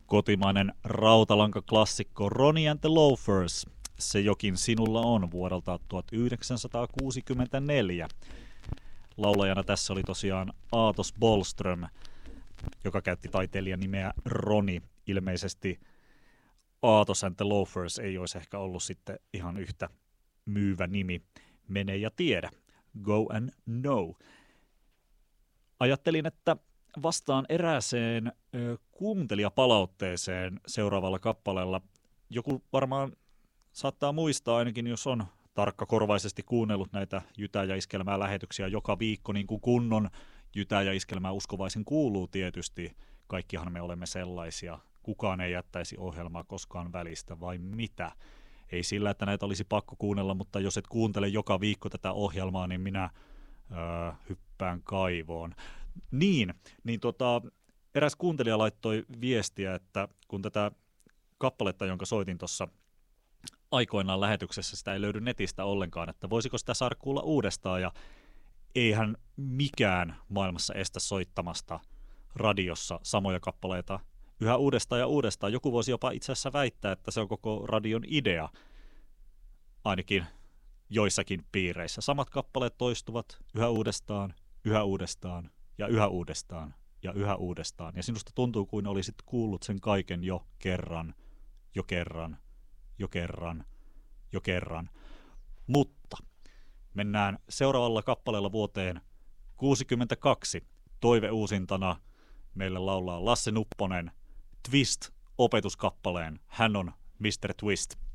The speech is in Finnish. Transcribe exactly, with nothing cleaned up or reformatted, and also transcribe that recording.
Kotimainen rautalankaklassikko Ronnie and the Loafers, Se jokin sinulla on, vuodelta tuhatyhdeksänsataakuusikymmentäneljä. Laulajana tässä oli tosiaan Aatos Bollström, joka käytti taiteilijan nimeä Roni. Ilmeisesti Aatos and the Loafers ei olisi ehkä ollut sitten ihan yhtä myyvä nimi. Mene ja tiedä. Go and know. Ajattelin, että vastaan erääseen ö, kuuntelijapalautteeseen seuraavalla kappaleella. Joku varmaan saattaa muistaa, ainakin jos on tarkkakorvaisesti kuunnellut näitä Jytä ja Iskelmää lähetyksiä joka viikko, niin kuin kunnon Jytä ja Iskelmää uskovaisen kuuluu tietysti. Kaikkihan me olemme sellaisia. Kukaan ei jättäisi ohjelmaa koskaan välistä, vai mitä? Ei sillä, että näitä olisi pakko kuunnella, mutta jos et kuuntele joka viikko tätä ohjelmaa, niin minä öö, hyppään kaivoon. Niin, niin tota, eräs kuuntelija laittoi viestiä, että kun tätä kappaletta, jonka soitin tuossa aikoinaan lähetyksessä, sitä ei löydy netistä ollenkaan, että voisiko sitä saada kuulla uudestaan, ja eihän mikään maailmassa estä soittamasta radiossa samoja kappaleita yhä uudestaan ja uudestaan. Joku voisi jopa itse asiassa väittää, että se on koko radion idea, ainakin joissakin piireissä. Samat kappaleet toistuvat yhä uudestaan, yhä uudestaan ja yhä uudestaan ja yhä uudestaan. Ja sinusta tuntuu, kuin olisit kuullut sen kaiken jo kerran, jo kerran, jo kerran, jo kerran. Mutta mennään seuraavalla kappaleella vuoteen kuusikymmentäkaksi. Toiveuusintana meille laulaa Lasse Nupponen Twist -opetuskappaleen. Hän on mister Twist.